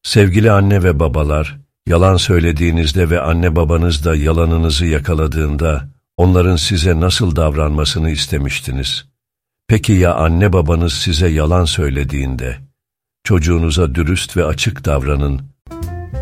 Sevgili anne ve babalar, yalan söylediğinizde ve anne babanız da yalanınızı yakaladığında, onların size nasıl davranmasını istemiştiniz? Peki ya anne babanız size yalan söylediğinde? Çocuğunuza dürüst ve açık davranın